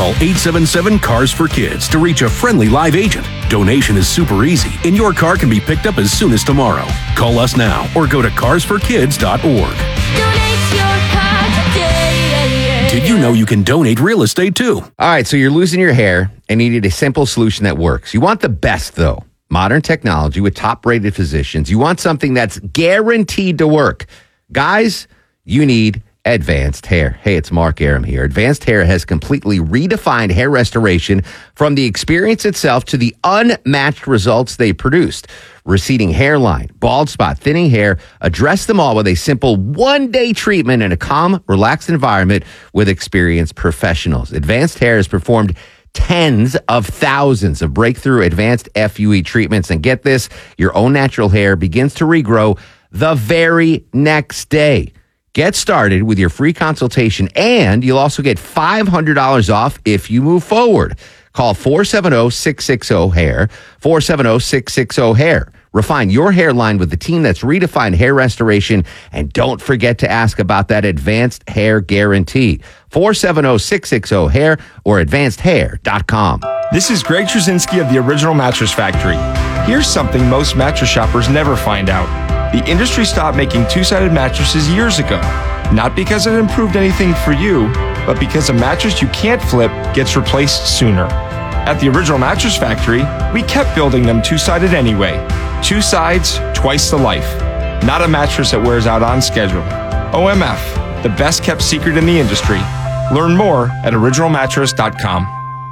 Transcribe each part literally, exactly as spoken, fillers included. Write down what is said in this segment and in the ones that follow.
Call eight seven seven, C A R S for Kids to reach a friendly live agent. Donation is super easy, and your car can be picked up as soon as tomorrow. Call us now or go to cars for kids dot org. Donate your car today. Did you know you can donate real estate too? All right, so you're losing your hair and you need a simple solution that works. You want the best, though. Modern technology with top-rated physicians. You want something that's guaranteed to work. Guys, you need Advanced Hair. Hey, it's Mark Arum here. Advanced Hair has completely redefined hair restoration from the experience itself to the unmatched results they produced. Receding hairline, bald spot, thinning hair, address them all with a simple one-day treatment in a calm, relaxed environment with experienced professionals. Advanced Hair has performed tens of thousands of breakthrough advanced F U E treatments. And get this, your own natural hair begins to regrow the very next day. Get started with your free consultation, and you'll also get five hundred dollars off if you move forward. Call four seven zero, six six zero, hair, four seven zero, six six zero, hair. Refine your hairline with the team that's redefined hair restoration, and don't forget to ask about that advanced hair guarantee. four seven zero, six six zero, hair or advanced hair dot com. This is Greg Trzynski of the Original Mattress Factory. Here's something most mattress shoppers never find out. The industry stopped making two-sided mattresses years ago. Not because it improved anything for you, but because a mattress you can't flip gets replaced sooner. At the Original Mattress Factory, we kept building them two-sided anyway. Two sides, twice the life. Not a mattress that wears out on schedule. O M F, the best kept secret in the industry. Learn more at original mattress dot com.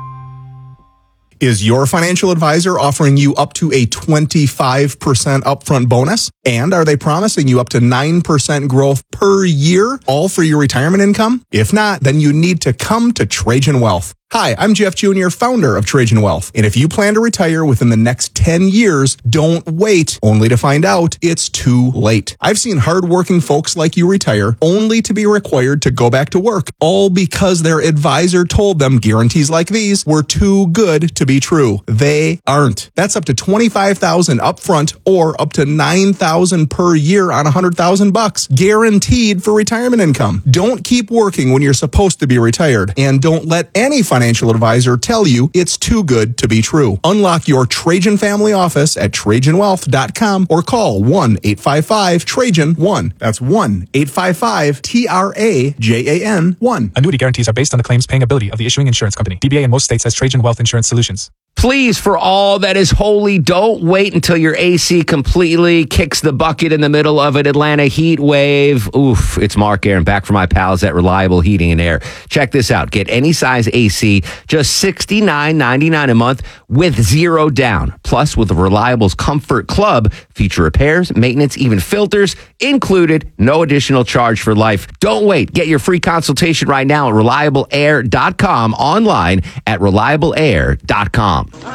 Is your financial advisor offering you up to a twenty-five percent upfront bonus? And are they promising you up to nine percent growth per year, all for your retirement income? If not, then you need to come to Trajan Wealth. Hi, I'm Jeff Junior, founder of Trajan Wealth. And if you plan to retire within the next ten years, don't wait only to find out it's too late. I've seen hardworking folks like you retire only to be required to go back to work, all because their advisor told them guarantees like these were too good to be true. They aren't. That's up to twenty-five thousand dollars upfront or up to nine thousand dollars per year on one hundred thousand bucks, guaranteed for retirement income. Don't keep working when you're supposed to be retired, and don't let any financial Financial advisor tell you it's too good to be true. Unlock your Trajan family office at Trajan Wealth dot com or call one eight five five Trajan one. That's one eight five five T R A J A N one. Annuity guarantees are based on the claims paying ability of the issuing insurance company. D B A in most states has Trajan Wealth Insurance Solutions. Please, for all that is holy, don't wait until your A C completely kicks the bucket in the middle of an Atlanta heat wave. Oof, it's Mark Arum back for my pals at Reliable Heating and Air. Check this out. Get any size A C, just sixty-nine ninety-nine a month with zero down. Plus, with the Reliable's Comfort Club, feature repairs, maintenance, even filters included. No additional charge for life. Don't wait. Get your free consultation right now at reliable air dot com, online at reliable air dot com. He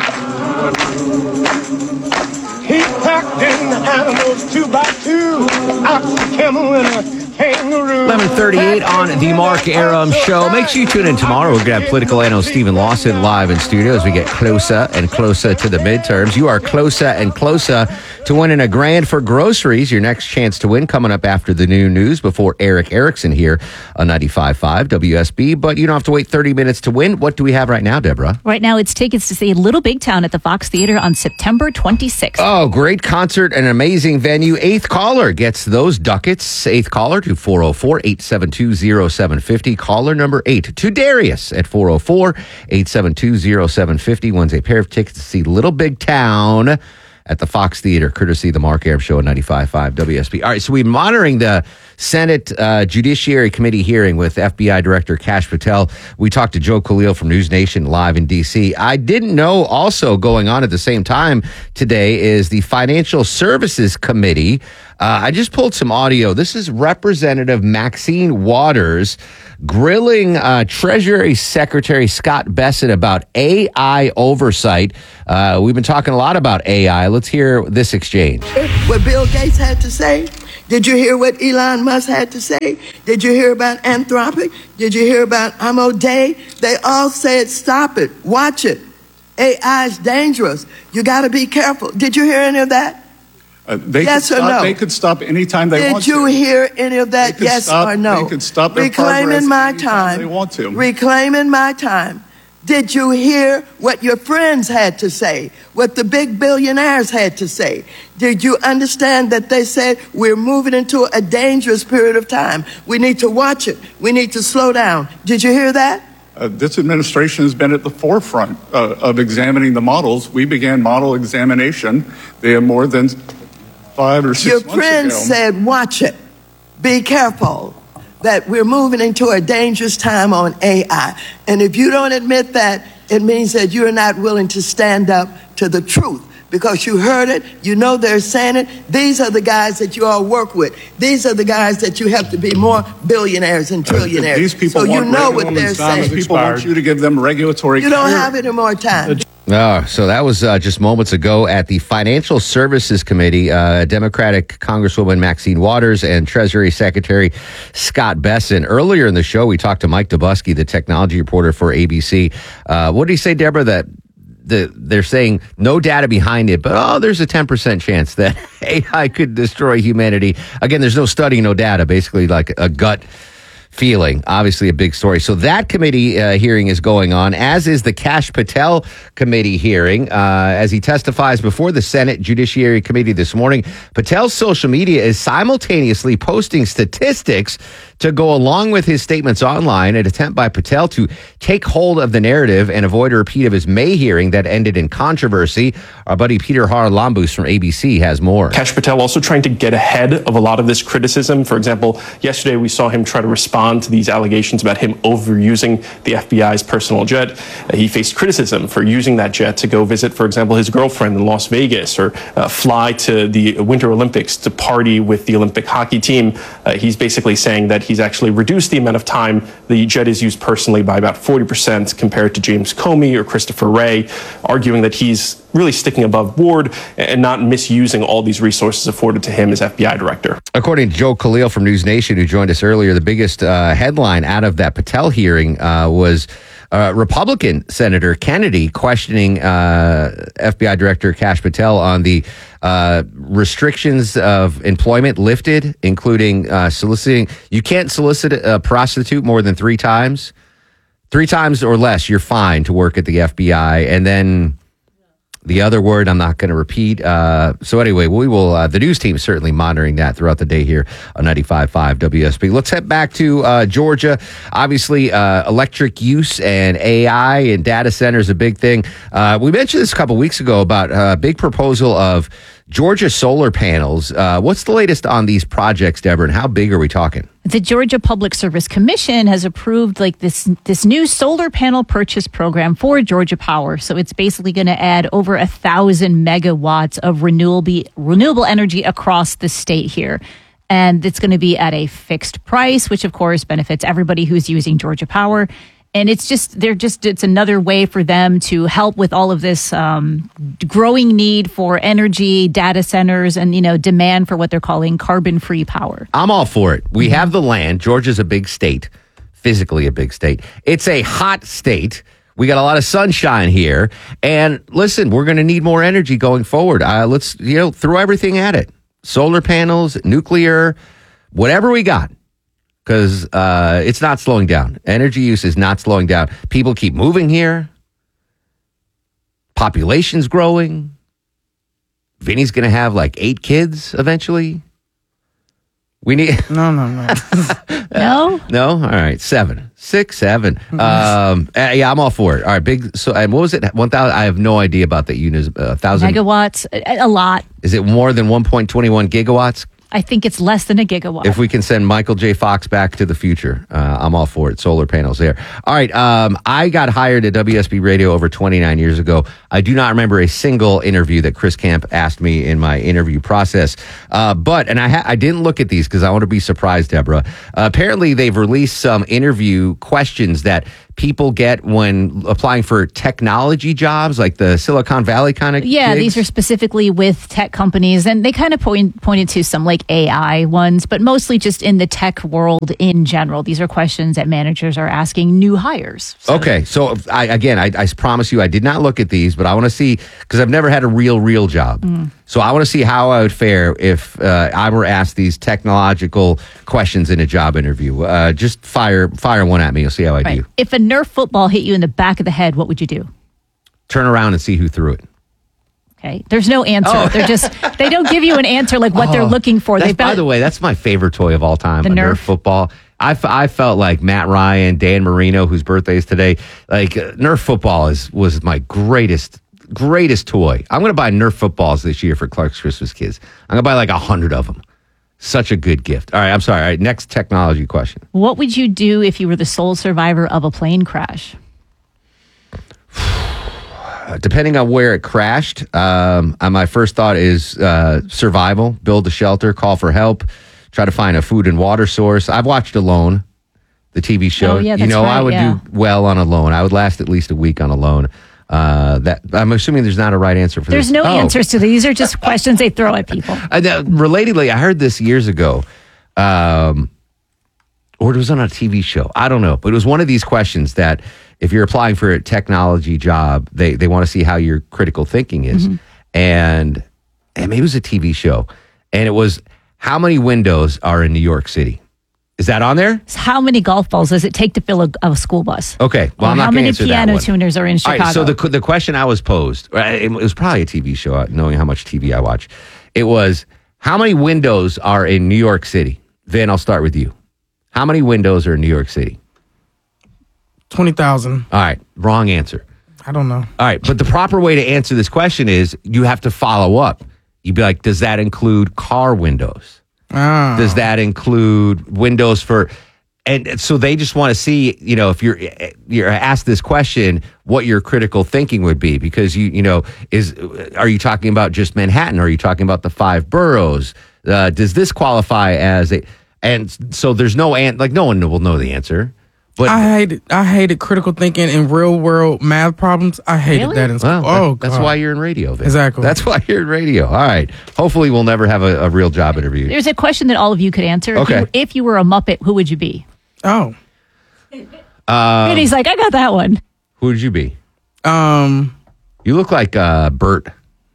packed in the animals two by two, ox, camel, and a kangaroo. eleven thirty-eight on the Mark Arum Show. Make sure you tune in tomorrow. We're going to have political analyst Stephen Lawson live in studio as we get closer and closer to the midterms. You are closer and closer to winning a grand for groceries. Your next chance to win coming up after the new news before Eric Erickson here on ninety-five point five W S B. But you don't have to wait thirty minutes to win. What do we have right now, Deborah? Right now, it's tickets to see Little Big Town at the Fox Theater on September twenty-sixth. Oh, great concert and amazing venue. Eighth caller gets those ducats. Eighth caller to four oh four, eight seven two, oh seven five oh. Caller number eight to Darius at four oh four, eight seven two, oh seven five oh. Wins a pair of tickets to see Little Big Town at the Fox Theater, courtesy of the Mark Arum Show at ninety-five point five W S B. All right, so we're monitoring the Senate uh, Judiciary Committee hearing with F B I Director Kash Patel. We talked to Joe Khalil from News Nation live in D C. I didn't know also going on at the same time today is the Financial Services Committee. Uh, I just pulled some audio. This is Representative Maxine Waters grilling uh, Treasury Secretary Scott Bessent about A I oversight. Uh, we've been talking a lot about A I. Let's hear this exchange. What Bill Gates had to say? Did you hear what Elon Musk had to say? Did you hear about Anthropic? Did you hear about Amo Day? They all said, stop it, watch it. A I is dangerous. You got to be careful. Did you hear any of that? Uh, they yes could or stop, no? They could stop anytime they Did want to. Did you hear any of that? Yes stop, or no? They could stop their Reclaiming my time. they want to. Reclaiming my time. Did you hear what your friends had to say? What the big billionaires had to say? Did you understand that they said we're moving into a dangerous period of time? We need to watch it. We need to slow down. Did you hear that? Uh, this administration has been at the forefront uh, of examining the models. We began model examination. They have more than five or six Your months friends ago. said, watch it. Be careful that we're moving into a dangerous time on A I. And if you don't admit that, it means that you're not willing to stand up to the truth. Because you heard it, you know they're saying it. These are the guys that you all work with. These are the guys that you have to be more billionaires and trillionaires. These people so you want know what regulatory- they're saying. These people want you to give them regulatory You don't clearance. have any more time. Oh, so that was uh, just moments ago at the Financial Services Committee. Uh, Democratic Congresswoman Maxine Waters and Treasury Secretary Scott Besson. Earlier in the show, we talked to Mike Dubusky, the technology reporter for A B C. Uh, what did he say, Deborah? That the, they're saying no data behind it, but oh, there's a ten percent chance that A I could destroy humanity. Again, there's no study, no data, basically like a gut feeling. Obviously a big story. So that committee uh, hearing is going on, as is the Kash Patel committee hearing. Uh, as he testifies before the Senate Judiciary Committee this morning, Patel's social media is simultaneously posting statistics to go along with his statements online, an attempt by Patel to take hold of the narrative and avoid a repeat of his May hearing that ended in controversy. Our buddy Peter Haralambous from A B C has more. Kash Patel also trying to get ahead of a lot of this criticism. For example, yesterday we saw him try to respond to these allegations about him overusing the F B I's personal jet. Uh, he faced criticism for using that jet to go visit, for example, his girlfriend in Las Vegas, or uh, fly to the Winter Olympics to party with the Olympic hockey team. Uh, he's basically saying that he's actually reduced the amount of time the jet is used personally by about forty percent compared to James Comey or Christopher Wray, arguing that he's really sticking above board and not misusing all these resources afforded to him as F B I director. According to Joe Khalil from News Nation, who joined us earlier, the biggest uh, headline out of that Patel hearing uh, was uh, Republican Senator Kennedy questioning uh, F B I Director Kash Patel on the uh, restrictions of employment lifted, including uh, soliciting. You can't solicit a prostitute more than three times. Three times or less, you're fine to work at the F B I. And then the other word I'm not going to repeat. Uh, so anyway, we will, uh, the news team is certainly monitoring that throughout the day here on ninety-five point five W S B. Let's head back to uh, Georgia. Obviously, uh, electric use and A I and data centers a big thing. Uh, we mentioned this a couple weeks ago about a big proposal of Georgia solar panels. Uh, what's the latest on these projects, Deborah, and how big are we talking? The Georgia Public Service Commission has approved like this this new solar panel purchase program for Georgia Power. So it's basically going to add over a thousand megawatts of renewable renewable energy across the state here. And it's going to be at a fixed price, which of course benefits everybody who's using Georgia Power. And it's just, they're just, it's another way for them to help with all of this um, growing need for energy, data centers, and, you know, demand for what they're calling carbon-free power. I'm all for it. We have the land. Georgia's a big state, physically a big state. It's a hot state. We got a lot of sunshine here. And listen, we're going to need more energy going forward. Uh, let's, you know, throw everything at it. Solar panels, nuclear, whatever we got. Because uh, it's not slowing down. Energy use is not slowing down. People keep moving here. Population's growing. Vinny's going to have like eight kids eventually. We need... No, no, no. No? No? All right. Seven. Six, seven. Um, uh, yeah, I'm all for it. All right. Big... So, and what was it? one thousand? I have no idea about that unit. A uh, thousand... Megawatts, a, a lot. Is it more than one point two one gigawatts? I think it's less than a gigawatt. If we can send Michael J. Fox back to the future, uh, I'm all for it. Solar panels there. All right. Um, I got hired at W S B Radio over twenty-nine years ago. I do not remember a single interview that Chris Camp asked me in my interview process. Uh, but, and I, ha- I didn't look at these because I want to be surprised, Deborah. Uh, apparently, they've released some interview questions that people get when applying for technology jobs, like the Silicon Valley kind of Yeah, gigs. these are specifically with tech companies, and they kind of point, pointed to some like A I ones, but mostly just in the tech world in general. These are questions that managers are asking new hires. So Okay, so I, again, I, I promise you I did not look at these, but I want to see, because I've never had a real, real job. Mm. So I want to see how I would fare if uh, I were asked these technological questions in a job interview. Uh, just fire fire one at me. You'll see how I Right. do. If a Nerf football hit you in the back of the head, what would you do? Turn around and see who threw it. Okay. There's no answer. Oh. They're just, they don't give you an answer like what they're Oh, looking for. That's, They've by got, the way, that's my favorite toy of all time, The a Nerf. Nerf? football. I, f- I felt like Matt Ryan, Dan Marino, whose birthday is today, like uh, Nerf football is was my greatest greatest toy. I'm going to buy Nerf footballs this year for Clark's Christmas Kids. I'm going to buy like a hundred of them. Such a good gift. All right, I'm sorry. All right, next technology question. what would you do if you were the sole survivor of a plane crash? Depending on where it crashed, um, uh, my first thought is uh, survival, build a shelter, call for help, try to find a food and water source. I've watched Alone, the T V show. Oh, yeah, you that's know, I right, would yeah. do well on Alone. I would last at least a week on Alone. Uh, that I'm assuming there's not a right answer for There's this. no Oh. answers to these. Are just questions they throw at people. Uh, that- relatedly, I heard this years ago, um, or it was on a T V show. I don't know, but it was one of these questions that if you're applying for a technology job, they they want to see how your critical thinking is, Mm-hmm. and and maybe it was a T V show, and it was how many windows are in New York City? Is that on there? So how many golf balls does it take to fill a, a school bus? Okay, well, Or I'm not how going to many answer that piano one. tuners are in All Chicago? right, so the the question I was posed, uh, it was probably a T V show, knowing how much T V I watch. It was how many windows are in New York City? Vin, I'll start with you. How many windows are in New York City? twenty thousand. All right, wrong answer. I don't know. All right, but the proper way to answer this question is you have to follow up. You'd be like, does that include car windows? Ah. Does that include windows for? And so they just want to see, you know, if you're you're asked this question, what your critical thinking would be, because you you know is are you talking about just Manhattan? Or are you talking about the five boroughs? Uh, does this qualify as a? And so there's no an like no one will know the answer. But I hated I hated critical thinking and real world math problems. I hated Really? that in school. well, oh, that- that's God. why you're in radio. Vin. Exactly. That's why you're in radio. All right. Hopefully, we'll never have a, a real job interview. There's a question that all of you could answer. If Okay. you, if you were a Muppet, who would you be? Oh. Um, and he's like, I got that one. Who would you be? Um. You look like uh, Bert.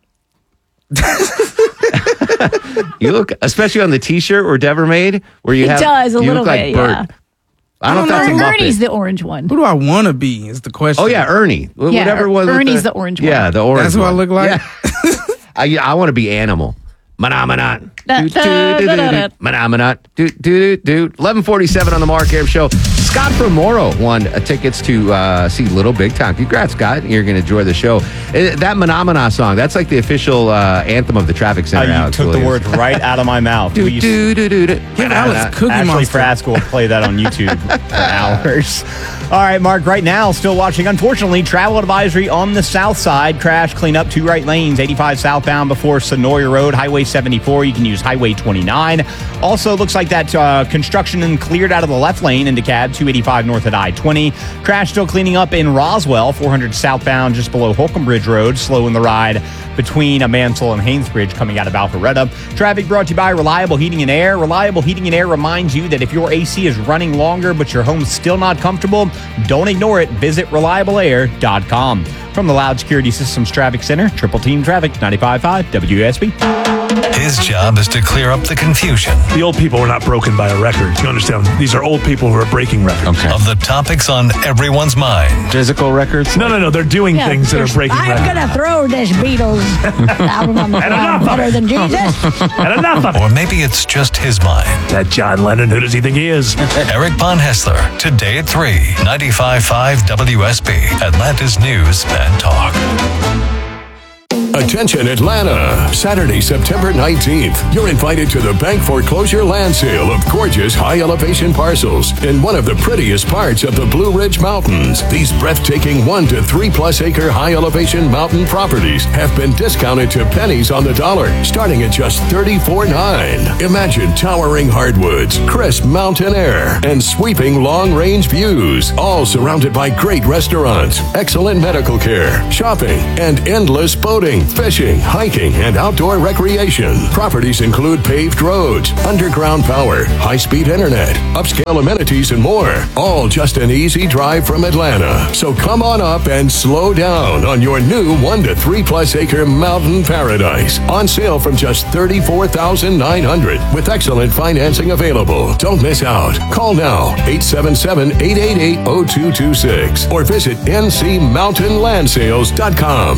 You look, especially on the T-shirt where Dever made, where you He have. does, a you little look like bit, Bert. yeah. I don't know if that's a Muppet. Ernie's the orange one. Who do I want to be? Is the question. Oh yeah, Ernie. Wh- Yeah, Whatever was with Ernie's the orange one. Yeah, the orange. That's who I one. look like? Yeah. I, I want to be Animal. Manamanat. Da- Do, do, da- do, da- do, da- do. Manamanat. Do, do, do, do. eleven forty-seven on the Mark Aram Show. Scott from Morrow won uh, tickets to uh, see Little Big Time. Congrats, Scott. You're going to enjoy the show. Uh, that Manamana song, that's like the official uh, anthem of the traffic Uh, center. you Alex took the Williams. words right out of my mouth. Do, We used- do, do, do, do. Give Alex Cookie Ashley Monster. Frask will play that on YouTube for hours. All right, Mark, right now, still watching. Unfortunately, travel advisory on the south side. Crash cleanup, two right lanes, eighty-five southbound before Sonoya Road, Highway seventy-four. You can use Highway twenty-nine. Also, looks like that uh, construction and cleared out of the left lane into cab, two eighty-five north at I twenty. Crash still cleaning up in Roswell, four hundred southbound just below Holcomb Bridge Road. Slow in the ride between a Mansell and Haynesbridge coming out of Alpharetta. Traffic brought to you by Reliable Heating and Air. Reliable Heating and Air reminds you that if your A C is running longer but your home's still not comfortable, don't ignore it. Visit reliable air dot com. From the Loud Security Systems Traffic Center, Triple Team Traffic, ninety-five point five W S B. His job is to clear up the confusion. The old people were not broken by a record. You understand? These are old people who are breaking records. Okay. Of the topics on everyone's mind. Physical records? No, no, no. They're doing Yeah, things that are there's- breaking I'm records. gonna throw this Beatles album on the And ground enough of better it. than Jesus. And enough of it. Or maybe it's just his mind. That John Lennon, who does he think he is? Eric Von Hessler, today at three, ninety-five point five W S B, Atlanta's News and Talk. Attention Atlanta! Saturday, September nineteenth, you're invited to the bank foreclosure land sale of gorgeous high-elevation parcels in one of the prettiest parts of the Blue Ridge Mountains. These breathtaking one to three plus acre high-elevation mountain properties have been discounted to pennies on the dollar, starting at just thirty-four dollars and nine cents. Imagine towering hardwoods, crisp mountain air, and sweeping long-range views, all surrounded by great restaurants, excellent medical care, shopping, and endless boating. fishing, hiking, and outdoor recreation. Properties include paved roads, underground power, high-speed internet, upscale amenities, and more. All just an easy drive from Atlanta. So come on up and slow down on your new one to three plus acre mountain paradise. On sale from just thirty-four thousand nine hundred dollars with excellent financing available. Don't miss out. Call now, eight seven seven, eight eight eight, zero two two six or visit n c mountain land sales dot com.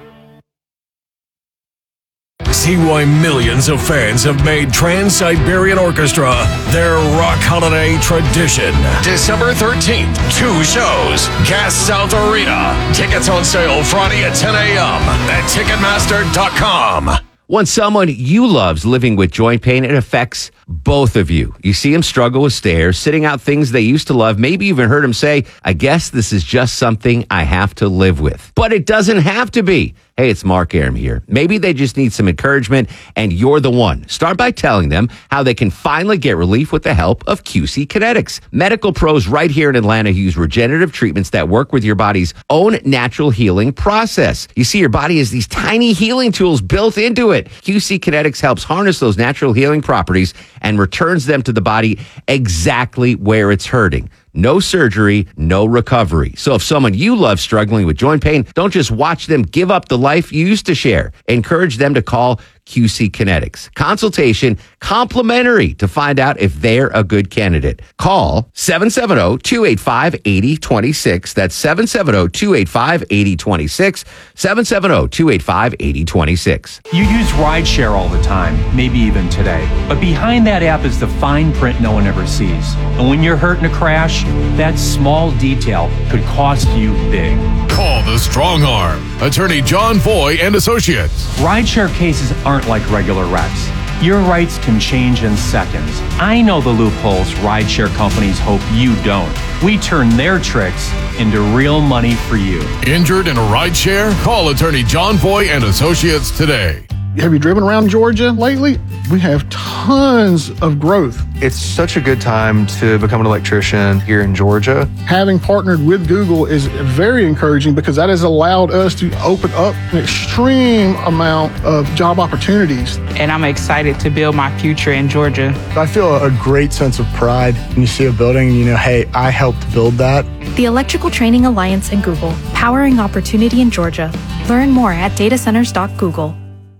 See why millions of fans have made Trans-Siberian Orchestra their rock holiday tradition. December thirteenth, two shows. Gas South Arena. Tickets on sale Friday at ten a.m. at Ticketmaster dot com. When someone you love's living with joint pain, it affects both of you. You see them struggle with stairs, sitting out things they used to love, maybe even heard them say, I guess this is just something I have to live with. But it doesn't have to be. Hey, it's Mark Arum here. Maybe they just need some encouragement, and you're the one. Start by telling them how they can finally get relief with the help of Q C Kinetics. Medical pros right here in Atlanta use regenerative treatments that work with your body's own natural healing process. You see, your body has these tiny healing tools built into it. Q C Kinetics helps harness those natural healing properties and returns them to the body exactly where it's hurting. No surgery, no recovery. So if someone you love struggling with joint pain, don't just watch them give up the life you used to share. Encourage them to call Q C Kinetics. Consultation complimentary to find out if they're a good candidate. Call seven seven zero, two eight five, eight zero two six. That's seven seven zero, two eight five, eight zero two six. seven seven zero, two eight five, eight zero two six. You use rideshare all the time, maybe even today. But behind that app is the fine print no one ever sees. And when you're hurt in a crash, that small detail could cost you big. Call the Strong Arm. Attorney John Foy and Associates. Rideshare cases aren't like regular wrecks. Your rights can change in seconds. I know the loopholes rideshare companies hope you don't. We turn their tricks into real money for you. Injured in a rideshare? Call attorney John Foy and Associates today. Have you driven around Georgia lately? We have tons of growth. It's such a good time to become an electrician here in Georgia. Having partnered with Google is very encouraging because that has allowed us to open up an extreme amount of job opportunities. And I'm excited to build my future in Georgia. I feel a great sense of pride when you see a building and you know, hey, I helped build that. The Electrical Training Alliance and Google, powering opportunity in Georgia. Learn more at data centers dot google.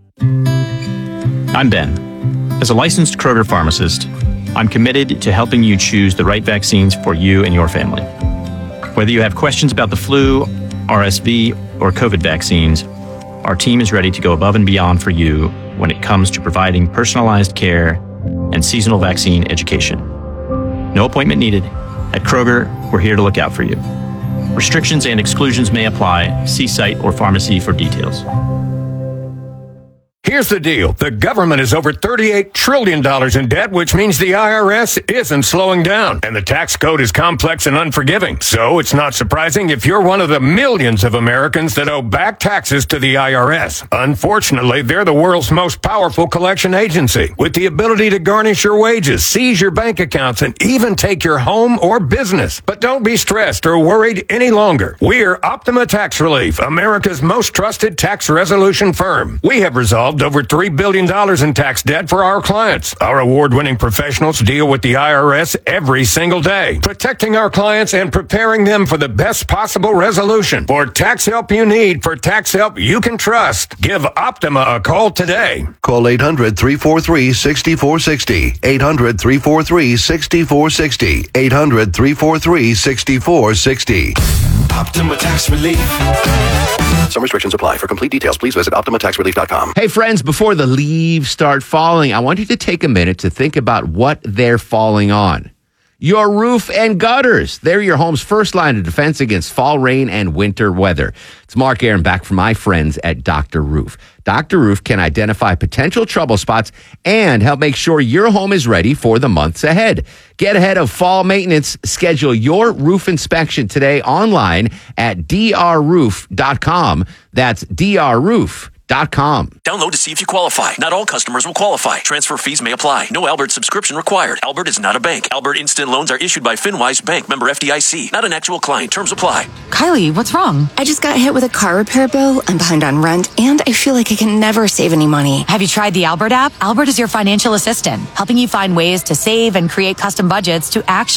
I'm Ben. As a licensed Kroger pharmacist, I'm committed to helping you choose the right vaccines for you and your family. Whether you have questions about the flu, R S V, or COVID vaccines, our team is ready to go above and beyond for you when it comes to providing personalized care and seasonal vaccine education. No appointment needed. At Kroger, we're here to look out for you. Restrictions and exclusions may apply. See site or pharmacy for details. Here's the deal. The government is over thirty-eight trillion dollars in debt, which means the I R S isn't slowing down. And the tax code is complex and unforgiving. So it's not surprising if you're one of the millions of Americans that owe back taxes to the I R S. Unfortunately, they're the world's most powerful collection agency, with the ability to garnish your wages, seize your bank accounts, and even take your home or business. But don't be stressed or worried any longer. We're Optima Tax Relief, America's most trusted tax resolution firm. We have resolved over three billion dollars in tax debt for our clients. Our award-winning professionals deal with the I R S every single day, protecting our clients and preparing them for the best possible resolution. For tax help you need, for tax help you can trust, give Optima a call today. Call eight hundred, three four three, six four six zero. eight hundred, three four three, six four six zero. eight hundred, three four three, six four six zero. Optima Tax Relief. Some restrictions apply. For complete details, please visit optima tax relief dot com. Hey, friends, before the leaves start falling, I want you to take a minute to think about what they're falling on. Your roof and gutters. They're your home's first line of defense against fall rain and winter weather. It's Mark Arum back from my friends at Doctor Roof. Doctor Roof can identify potential trouble spots and help make sure your home is ready for the months ahead. Get ahead of fall maintenance. Schedule your roof inspection today online at d r roof dot com. That's d r roof dot com. Download to see if you qualify. Not all customers will qualify. Transfer fees may apply. No Albert subscription required. Albert is not a bank. Albert Instant Loans are issued by FinWise Bank, member F D I C. Not an actual client. Terms apply. Kylie, what's wrong? I just got hit with a car repair bill. I'm behind on rent, and I feel like I can never save any money. Have you tried the Albert app? Albert is your financial assistant, helping you find ways to save and create custom budgets to actually